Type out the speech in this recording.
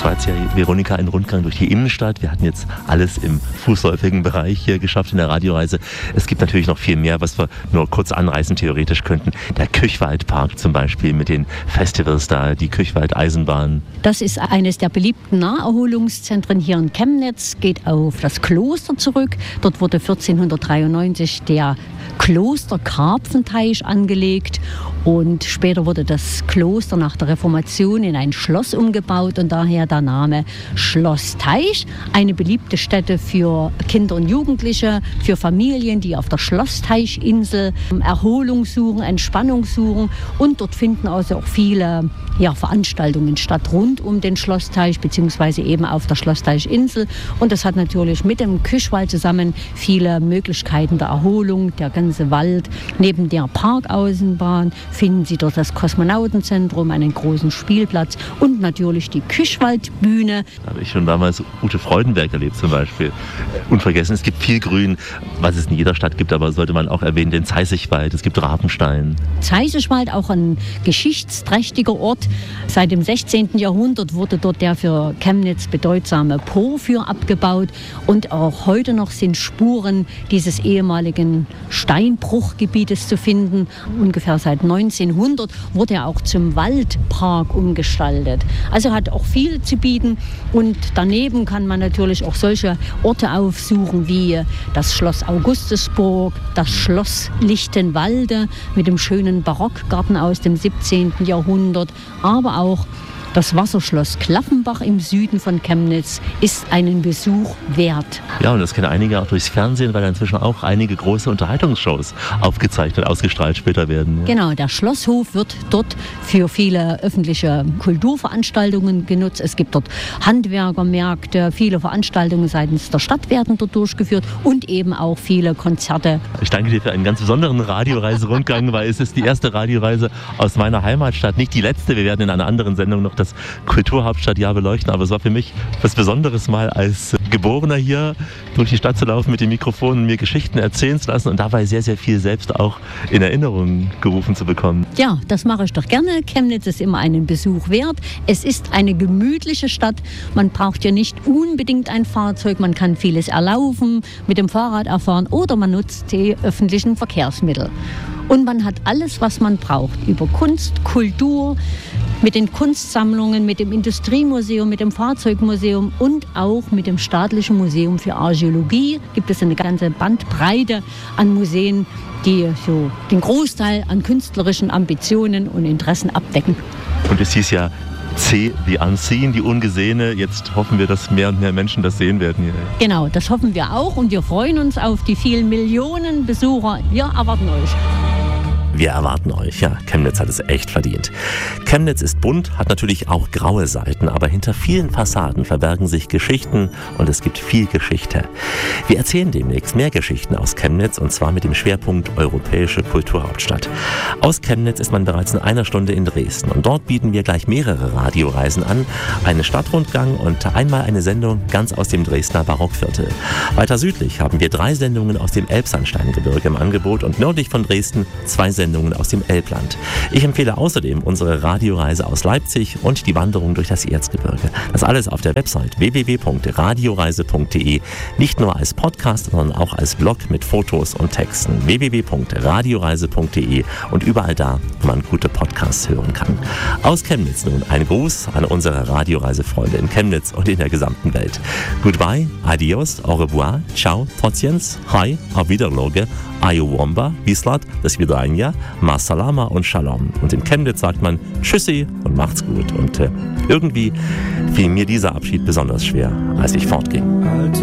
Das war jetzt ja, Veronika, ein Rundgang durch die Innenstadt. Wir hatten jetzt alles im fußläufigen Bereich hier geschafft in der Radioreise. Es gibt natürlich noch viel mehr, was wir nur kurz anreißen theoretisch könnten. Der Küchwaldpark zum Beispiel mit den Festivals da, die Küchwald-Eisenbahn. Das ist eines der beliebten Naherholungszentren hier in Chemnitz, geht auf das Kloster zurück. Dort wurde 1493 der Kloster-Karpfenteich angelegt und später wurde das Kloster nach der Reformation in ein Schloss umgebaut und daher der Name Schloss Teich. Eine beliebte Stätte für Kinder und Jugendliche, für Familien, die auf der Schlossteichinsel Erholung suchen, Entspannung suchen, und dort finden also auch viele Veranstaltungen statt rund um den Schlossteich beziehungsweise eben auf der Schlossteichinsel, und das hat natürlich mit dem Küchwald zusammen viele Möglichkeiten der Erholung. Der ganze Wald, neben der Parkaußenbahn finden Sie dort das Kosmonautenzentrum, einen großen Spielplatz und natürlich die Küchwaldbühne. Da habe ich schon damals Ute Freudenberg erlebt zum Beispiel. Unvergessen, es gibt viel Grün, was es in jeder Stadt gibt, aber sollte man auch erwähnen, den Zeißigwald, es gibt Rabenstein. Zeißigwald, auch ein geschichtsträchtiger Ort. Seit dem 16. Jahrhundert wurde dort der für Chemnitz bedeutsame Porphyr abgebaut, und auch heute noch sind Spuren dieses ehemaligen Steinbruchgebietes zu finden. Ungefähr seit 1900 wurde er auch zum Waldpark umgestaltet. Also hat auch viel zu bieten, und daneben kann man natürlich auch solche Orte aufsuchen wie das Schloss Augustusburg, das Schloss Lichtenwalde mit dem schönen Barockgarten aus dem 17. Jahrhundert, aber auch das Wasserschloss Klaffenbach im Süden von Chemnitz ist einen Besuch wert. Ja, und das kennen einige auch durchs Fernsehen, weil inzwischen auch einige große Unterhaltungsshows aufgezeichnet, ausgestrahlt später werden. Ja. Genau, der Schlosshof wird dort für viele öffentliche Kulturveranstaltungen genutzt. Es gibt dort Handwerkermärkte, viele Veranstaltungen seitens der Stadt werden dort durchgeführt und eben auch viele Konzerte. Ich danke dir für einen ganz besonderen Radioreiserundgang, weil es ist die erste Radioreise aus meiner Heimatstadt, nicht die letzte. Wir werden in einer anderen Sendung noch das Kulturhauptstadtjahr beleuchten, aber es war für mich was Besonderes, mal als Geborener hier durch die Stadt zu laufen mit dem Mikrofon und mir Geschichten erzählen zu lassen und dabei sehr, sehr viel selbst auch in Erinnerung gerufen zu bekommen. Ja, das mache ich doch gerne. Chemnitz ist immer einen Besuch wert. Es ist eine gemütliche Stadt. Man braucht ja nicht unbedingt ein Fahrzeug. Man kann vieles erlaufen, mit dem Fahrrad erfahren oder man nutzt die öffentlichen Verkehrsmittel. Und man hat alles, was man braucht, über Kunst, Kultur, mit den Kunstsammlungen, mit dem Industriemuseum, mit dem Fahrzeugmuseum und auch mit dem Staatlichen Museum für Archäologie gibt es eine ganze Bandbreite an Museen, die so den Großteil an künstlerischen Ambitionen und Interessen abdecken. Und es hieß ja See the Unseen, die Ungesehene. Jetzt hoffen wir, dass mehr und mehr Menschen das sehen werden hier. Genau, das hoffen wir auch, und wir freuen uns auf die vielen Millionen Besucher. Wir erwarten euch. Wir erwarten euch, ja, Chemnitz hat es echt verdient. Chemnitz ist bunt, hat natürlich auch graue Seiten, aber hinter vielen Fassaden verbergen sich Geschichten und es gibt viel Geschichte. Wir erzählen demnächst mehr Geschichten aus Chemnitz, und zwar mit dem Schwerpunkt Europäische Kulturhauptstadt. Aus Chemnitz ist man bereits in einer Stunde in Dresden und dort bieten wir gleich mehrere Radioreisen an, einen Stadtrundgang und einmal eine Sendung ganz aus dem Dresdner Barockviertel. Weiter südlich haben wir 3 Sendungen aus dem Elbsandsteingebirge im Angebot und nördlich von Dresden 2 Sendungen aus dem Elbland. Ich empfehle außerdem unsere Radioreise aus Leipzig und die Wanderung durch das Erzgebirge. Das alles auf der Website www.radioreise.de, nicht nur als Podcast, sondern auch als Blog mit Fotos und Texten. www.radioreise.de und überall da, wo man gute Podcasts hören kann. Aus Chemnitz nun ein Gruß an unsere Radioreisefreunde in Chemnitz und in der gesamten Welt. Goodbye, adios, au revoir, ciao, trotziens, hi, auf Wiederloge, Ayuwomba, Wislat, das Vidania, Masalama und Shalom. Und in Chemnitz sagt man Tschüssi und macht's gut. Und irgendwie fiel mir dieser Abschied besonders schwer, als ich fortging.